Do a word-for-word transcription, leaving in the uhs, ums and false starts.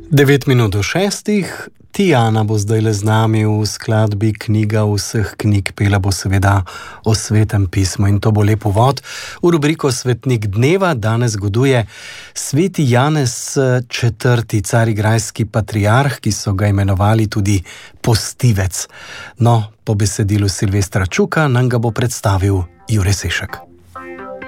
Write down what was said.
Devet minut do šestih, Tijana bo zdaj le z nami v skladbi Knjiga vseh knjig, pela bo seveda o Svetem pismu in to bo lep uvod v rubriko Svetnik dneva. Danes goduje sveti Janez četrti, carigrajski patriarh, ki so ga imenovali tudi postivec. No, po besedilu Silvestra Čuka nam ga bo predstavil Jure Sešek.